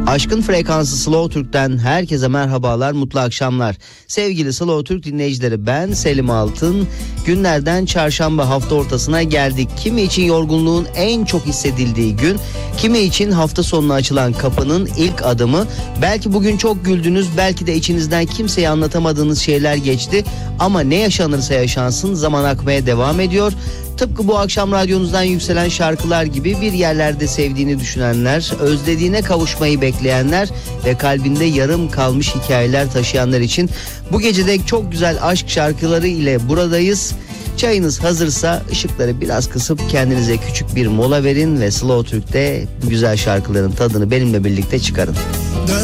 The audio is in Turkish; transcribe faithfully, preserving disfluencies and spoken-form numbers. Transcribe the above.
Aşkın frekansı Slow Türk'ten herkese merhabalar, mutlu akşamlar. Sevgili Slow Türk dinleyicileri, ben Selim Altın. Günlerden çarşamba, hafta ortasına geldik. Kimi için yorgunluğun en çok hissedildiği gün, kimi için hafta sonuna açılan kapının ilk adımı. Belki bugün çok güldünüz, belki de içinizden kimseye anlatamadığınız şeyler geçti. Ama ne yaşanırsa yaşansın zaman akmaya devam ediyor. Tıpkı bu akşam radyonuzdan yükselen şarkılar gibi bir yerlerde sevdiğini düşünenler, özlediğine kavuşmayı bekleyenler ve kalbinde yarım kalmış hikayeler taşıyanlar için bu gecede çok güzel aşk şarkıları ile buradayız. Çayınız hazırsa ışıkları biraz kısıp kendinize küçük bir mola verin ve Slow Türk'te bu güzel şarkıların tadını benimle birlikte çıkarın.